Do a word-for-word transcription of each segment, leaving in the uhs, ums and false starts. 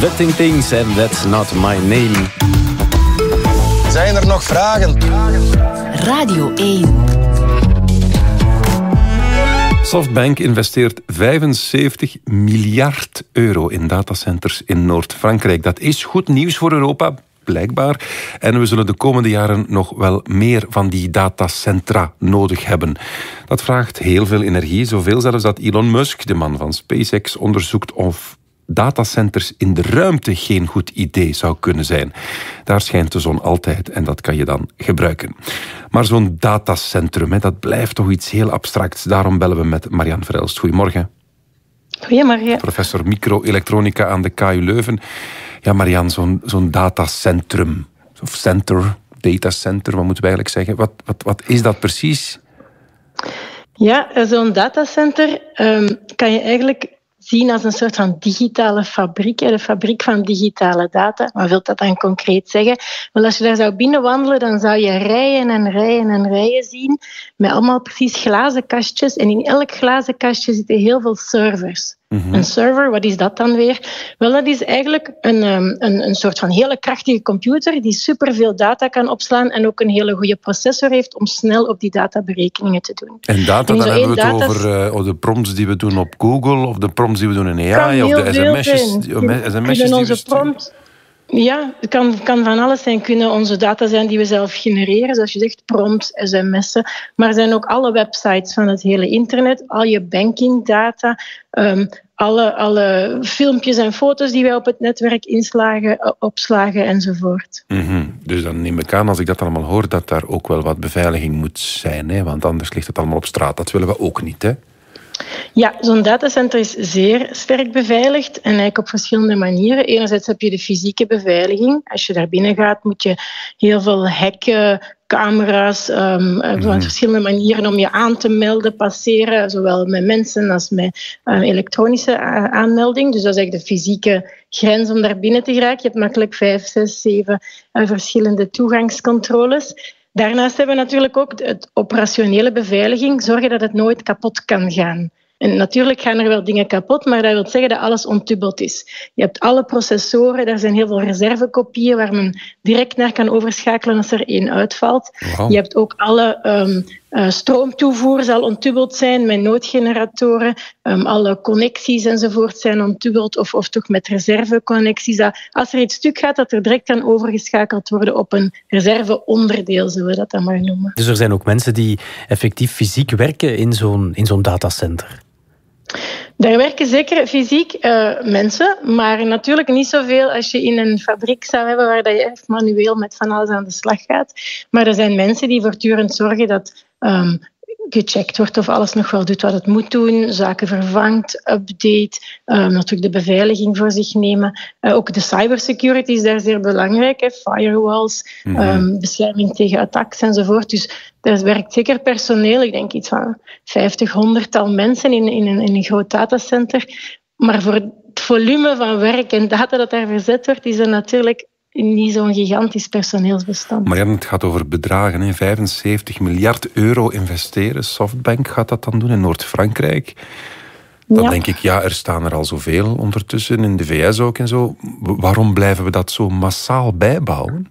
Vetting Things and That's Not My Name. Zijn er nog vragen? Radio één. Softbank investeert vijfenzeventig miljard euro in datacenters in Noord-Frankrijk. Dat is goed nieuws voor Europa, blijkbaar. En we zullen de komende jaren nog wel meer van die datacentra nodig hebben. Dat vraagt heel veel energie, zoveel zelfs dat Elon Musk, de man van SpaceX, onderzoekt of datacenters in de ruimte geen goed idee zou kunnen zijn. Daar schijnt de zon altijd en dat kan je dan gebruiken. Maar zo'n datacentrum, dat blijft toch iets heel abstracts. Daarom bellen we met Marianne Verhelst. Goedemorgen. Goedemorgen. Professor micro-elektronica aan de K U Leuven. Ja, Marianne, zo'n, zo'n datacentrum, of center, datacenter, wat moeten we eigenlijk zeggen? Wat, wat, wat is dat precies? Ja, zo'n datacenter um, kan je eigenlijk zien als een soort van digitale fabriek, de fabriek van digitale data. Wat wil dat dan concreet zeggen? Wel, als je daar zou binnenwandelen, dan zou je rijen en rijen en rijen zien met allemaal precies glazen kastjes. En in elk glazen kastje zitten heel veel servers. Mm-hmm. Een server, wat is dat dan weer? Wel, dat is eigenlijk een, een, een soort van hele krachtige computer die superveel data kan opslaan en ook een hele goede processor heeft om snel op die data berekeningen te doen. En data, en dan hebben we het data... over uh, de prompts die we doen op Google, of de prompts die we doen in A I, of de sms'jes, sms'jes die we sturen. Ja, het kan, kan van alles zijn. Kunnen onze data zijn die we zelf genereren, zoals je zegt, prompts, sms'en. Maar er zijn ook alle websites van het hele internet, al je bankingdata, um, alle, alle filmpjes en foto's die wij op het netwerk inslagen, opslagen enzovoort. Mm-hmm. Dus dan neem ik aan, als ik dat allemaal hoor, dat daar ook wel wat beveiliging moet zijn, hè? Want anders ligt het allemaal op straat. Dat willen we ook niet, hè? Ja, zo'n datacenter is zeer sterk beveiligd en eigenlijk op verschillende manieren. Enerzijds heb je de fysieke beveiliging. Als je daar binnen gaat, moet je heel veel hekken, camera's, um, mm-hmm. van verschillende manieren om je aan te melden, passeren, zowel met mensen als met uh, elektronische aanmelding. Dus dat is eigenlijk de fysieke grens om daar binnen te geraken. Je hebt makkelijk vijf, zes, zeven uh, verschillende toegangscontroles. Daarnaast hebben we natuurlijk ook de operationele beveiliging. Zorgen dat het nooit kapot kan gaan. En natuurlijk gaan er wel dingen kapot, maar dat wil zeggen dat alles ontdubbeld is. Je hebt alle processoren, daar zijn heel veel reservekopieën waar men direct naar kan overschakelen als er één uitvalt. Wow. Je hebt ook alle um, uh, stroomtoevoer zal ontdubbeld zijn met noodgeneratoren. Um, alle connecties enzovoort zijn ontdubbeld of, of toch met reserveconnecties. Dat als er iets stuk gaat, dat er direct kan overgeschakeld worden op een reserveonderdeel, zullen we dat dan maar noemen. Dus er zijn ook mensen die effectief fysiek werken in zo'n, in zo'n datacenter? Daar werken zeker fysiek uh, mensen, maar natuurlijk niet zoveel als je in een fabriek zou hebben waar je echt manueel met van alles aan de slag gaat. Maar er zijn mensen die voortdurend zorgen dat um, gecheckt wordt of alles nog wel doet wat het moet doen, zaken vervangt, update, um, natuurlijk de beveiliging voor zich nemen. Uh, ook de cybersecurity is daar zeer belangrijk, hè, firewalls, mm-hmm. um, bescherming tegen attacks enzovoort. Dus er werkt zeker personeel, ik denk iets van vijftig, honderdtal mensen in, in, een, in een groot datacenter. Maar voor het volume van werk en data dat daar verzet wordt, is er natuurlijk niet zo'n gigantisch personeelsbestand. Maar ja, het gaat over bedragen. Hè. vijfenzeventig miljard euro investeren. Softbank gaat dat dan doen in Noord-Frankrijk. Dan ja. denk ik, ja, er staan er al zoveel ondertussen, in de V S ook en zo. Waarom blijven we dat zo massaal bijbouwen?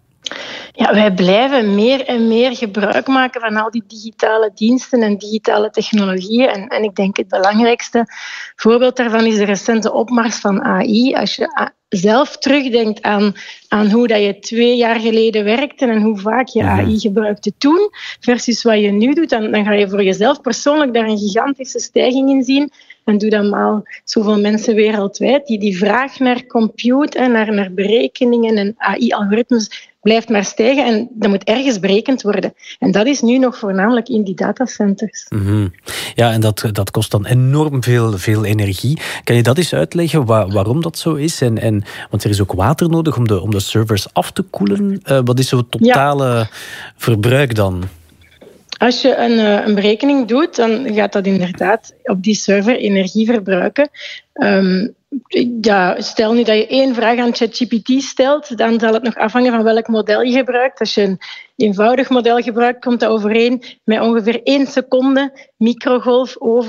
Ja, wij blijven meer en meer gebruik maken van al die digitale diensten en digitale technologieën. En, en ik denk het belangrijkste voorbeeld daarvan is de recente opmars van A I. Als je zelf terugdenkt aan, aan hoe dat je twee jaar geleden werkte en hoe vaak je A I gebruikte toen, versus wat je nu doet, dan, dan ga je voor jezelf persoonlijk daar een gigantische stijging in zien. En doe dan maar zoveel mensen wereldwijd. Die, die vraag naar compute en naar, naar berekeningen en A I-algoritmes blijft maar stijgen en dat moet ergens berekend worden. En dat is nu nog voornamelijk in die datacenters. Mm-hmm. Ja, en dat, dat kost dan enorm veel, veel energie. Kan je dat eens uitleggen waar, waarom dat zo is? En, en, want er is ook water nodig om de, om de servers af te koelen. Uh, wat is zo'n totale ja. verbruik dan? Als je een, een berekening doet, dan gaat dat inderdaad op die server energie verbruiken. Um, ja, stel nu dat je één vraag aan ChatGPT stelt, dan zal het nog afhangen van welk model je gebruikt. Als je een eenvoudig model gebruikt, komt dat overeen met ongeveer één seconde microgolfoven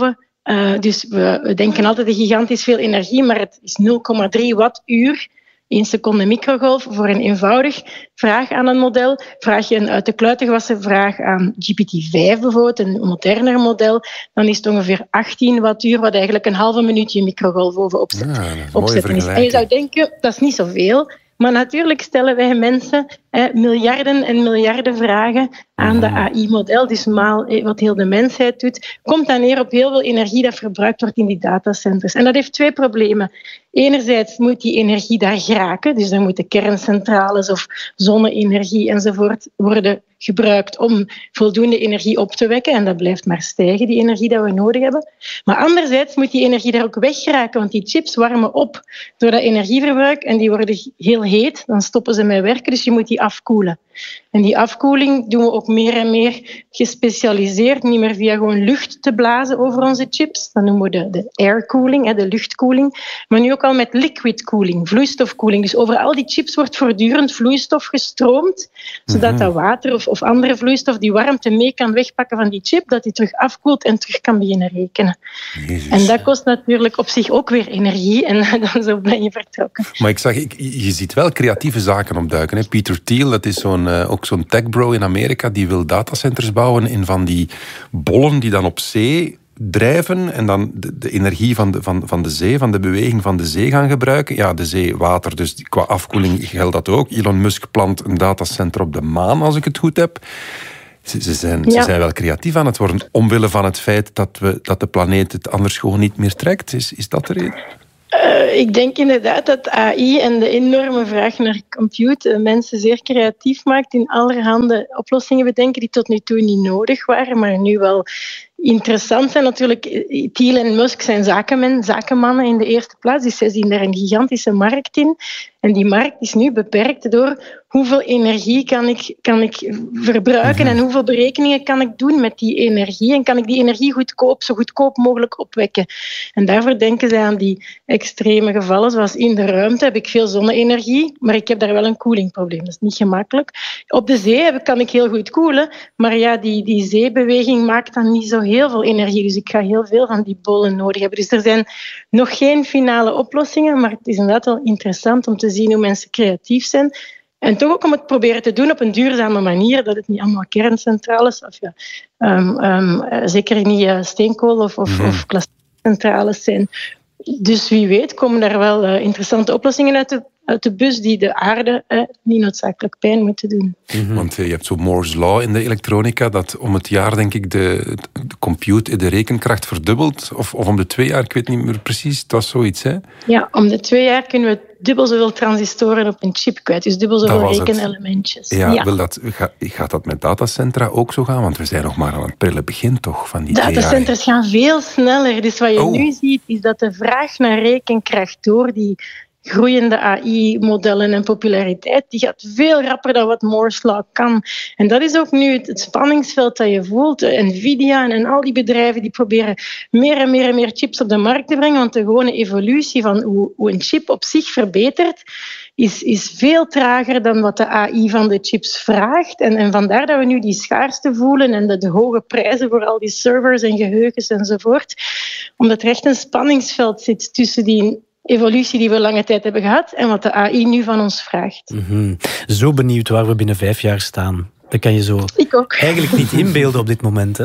Uh, dus we, we denken altijd, gigantisch veel energie, maar het is nul komma drie wattuur. één seconde microgolf voor een eenvoudig vraag aan een model. Vraag je een uit de kluiten gewassen vraag aan G P T vijf bijvoorbeeld, een moderner model, dan is het ongeveer achttien wattuur, wat eigenlijk een halve minuut je microgolf bovenop zet. Ja, opzetten is. En je zou denken, dat is niet zoveel. Maar natuurlijk stellen wij mensen eh, miljarden en miljarden vragen aan de A I-model. Dus maal eh, wat heel de mensheid doet, komt dan neer op heel veel energie dat verbruikt wordt in die datacenters. En dat heeft twee problemen. Enerzijds moet die energie daar geraken, dus dan moeten kerncentrales of zonne-energie enzovoort worden gebruikt om voldoende energie op te wekken. En dat blijft maar stijgen, die energie dat we nodig hebben. Maar anderzijds moet die energie daar ook weggeraken, want die chips warmen op door dat energieverbruik en die worden heel heet. Dan stoppen ze met werken, dus je moet die afkoelen. En die afkoeling doen we ook meer en meer gespecialiseerd, niet meer via gewoon lucht te blazen over onze chips. Dan noemen we de, de aircooling, de luchtkoeling. Maar nu ook al met liquid cooling, vloeistofkoeling. Dus over al die chips wordt voortdurend vloeistof gestroomd, zodat dat water of, of andere vloeistof die warmte mee kan wegpakken van die chip, dat die terug afkoelt en terug kan beginnen rekenen. Jezus. En dat kost natuurlijk op zich ook weer energie en dan zo ben je vertrokken. Maar ik zag, ik, je ziet wel creatieve zaken opduiken. Hè? Peter Thiel, dat is zo'n, uh, ook zo'n techbro in Amerika, die wil datacenters bouwen in van die bollen die dan op zee drijven en dan de, de energie van de, van, van de zee, van de beweging van de zee gaan gebruiken. Ja, de zee, water, dus qua afkoeling geldt dat ook. Elon Musk plant een datacenter op de maan, als ik het goed heb. Ze, ze, zijn, ja. ze zijn wel creatief aan het worden, omwille van het feit dat, we, dat de planeet het anders gewoon niet meer trekt. Is, is dat de reden? Uh, ik denk inderdaad dat A I en de enorme vraag naar compute mensen zeer creatief maakt in allerhande oplossingen bedenken die tot nu toe niet nodig waren, maar nu wel interessant zijn. Natuurlijk, Thiel en Musk zijn zakenmen, zakenmannen in de eerste plaats, dus zij zien daar een gigantische markt in. En die markt is nu beperkt door hoeveel energie kan ik, kan ik verbruiken en hoeveel berekeningen kan ik doen met die energie. En kan ik die energie goedkoop, zo goedkoop mogelijk opwekken. En daarvoor denken zij aan die extreme gevallen, zoals in de ruimte heb ik veel zonne-energie, maar ik heb daar wel een koelingprobleem. Dat is niet gemakkelijk. Op de zee heb, kan ik heel goed koelen, maar ja, die, die zeebeweging maakt dan niet zo heel veel energie. Dus ik ga heel veel van die bollen nodig hebben. Dus er zijn nog geen finale oplossingen, maar het is inderdaad wel interessant om te zien hoe mensen creatief zijn. En toch ook om het proberen te doen op een duurzame manier, dat het niet allemaal kerncentrales, of ja, um, um, zeker niet uh, steenkool of, of, of klassieke centrales zijn. Dus wie weet komen daar wel uh, interessante oplossingen uit de, uit de bus die de aarde uh, niet noodzakelijk pijn moeten doen. Mm-hmm. Want uh, je hebt zo Moore's Law in de elektronica, dat om het jaar denk ik de, de compute, de rekenkracht verdubbelt. Of, of om de twee jaar, ik weet niet meer precies, het was zoiets, hè? Ja, om de twee jaar kunnen we dubbel zoveel transistoren op een chip kwijt. Dus dubbel zoveel rekenelementjes. Ja, ja. Wil dat, gaat, gaat dat met datacentra ook zo gaan? Want we zijn nog maar aan het prille begin toch van die datacenters gaan veel sneller. Dus wat je oh. nu ziet, is dat de vraag naar rekenkracht door die groeiende A I-modellen en populariteit, die gaat veel rapper dan wat Moore's Law kan. En dat is ook nu het, het spanningsveld dat je voelt. Nvidia en, en al die bedrijven die proberen meer en meer en meer chips op de markt te brengen, want de gewone evolutie van hoe, hoe een chip op zich verbetert, is, is veel trager dan wat de A I van de chips vraagt. En, en vandaar dat we nu die schaarste voelen en de, de hoge prijzen voor al die servers en geheugens enzovoort. Omdat er echt een spanningsveld zit tussen die evolutie die we lange tijd hebben gehad en wat de A I nu van ons vraagt. Mm-hmm. Zo benieuwd waar we binnen vijf jaar staan. Dat kan je zo ik ook. eigenlijk niet inbeelden op dit moment, hè?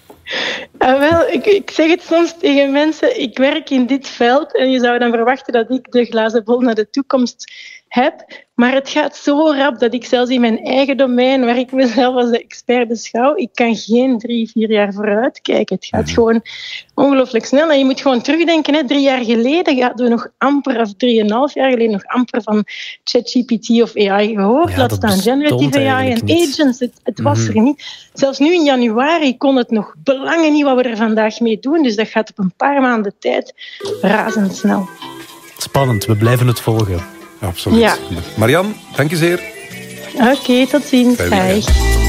Uh, wel, ik, ik zeg het soms tegen mensen, ik werk in dit veld en je zou dan verwachten dat ik de glazen bol naar de toekomst heb. Maar het gaat zo rap dat ik zelfs in mijn eigen domein, waar ik mezelf als de expert beschouw, ik kan geen drie, vier jaar vooruit kijken. Het gaat gewoon ongelooflijk snel. En je moet gewoon terugdenken, hè. drie jaar geleden hadden we nog amper, of drieënhalf jaar geleden, nog amper van ChatGPT of A I gehoord. Ja, Laat staan generative A I en niet. agents. Het, het was mm-hmm. er niet. Zelfs nu in januari kon het nog belangen niet wat we er vandaag mee doen. Dus dat gaat op een paar maanden tijd razendsnel. Spannend, we blijven het volgen. Absoluut. Ja. Marianne, dank je zeer. Oké, okay, tot ziens. Bye.